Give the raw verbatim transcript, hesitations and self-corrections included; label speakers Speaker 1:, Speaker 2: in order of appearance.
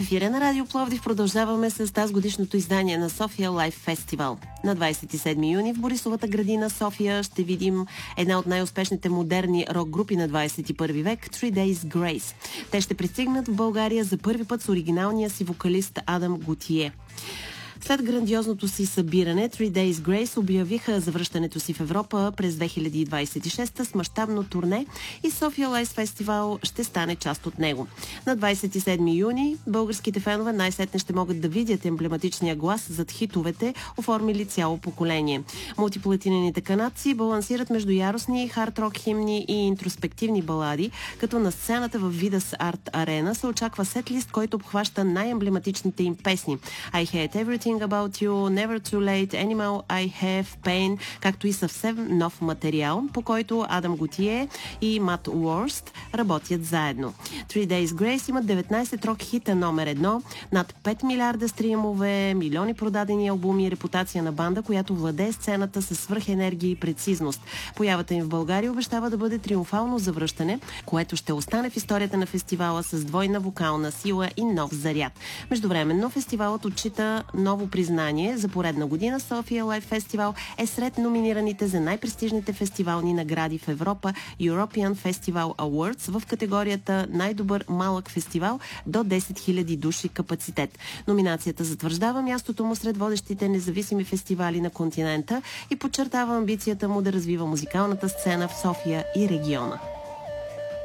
Speaker 1: ефира на Радио Пловдив продължаваме с тази годишното издание на София Лайф Фестивал. На двадесет и седми юни в Борисовата градина София ще видим една от най-успешните модерни рок групи на двадесет и първи век – Three Days Grace. Те ще пристигнат в България за първи път с оригиналния си вокалист Адам Готие. След грандиозното си събиране, Three Days Grace обявиха завръщането си в Европа през две хиляди двадесет и шеста с мащабно турне и София Лайф Фестивал ще стане част от него. На двадесет и седми юни българските фенове най-сетне ще могат да видят емблематичния глас зад хитовете, оформили цяло поколение. Мултиплатинените канадци балансират между яростни хард-рок химни и интроспективни балади, като на сцената в Видас Арт Арена се очаква сетлист, който обхваща най-емблематичните им песни I Hate Everything About You, Never Too Late, Animal, I Have, Pain, както и съвсем нов материал, по който Адам Готие и Мат Уорст работят заедно. Three Days Grace имат деветнадесет рок хита номер едно, над пет милиарда стримове, милиони продадени албуми и репутация на банда, която владее сцената със свръхенергия и прецизност. Появата им в България обещава да бъде триумфално завръщане, което ще остане в историята на фестивала с двойна вокална сила и нов заряд. Междувременно фестивалът отчита ново признание. За поредна година София Лайф Фестивал е сред номинираните за най-престижните фестивални награди в Европа European Festival Awards в категорията най-добър малък фестивал до десет хиляди души капацитет. Номинацията затвърждава мястото му сред водещите независими фестивали на континента и подчертава амбицията му да развива музикалната сцена в София и региона.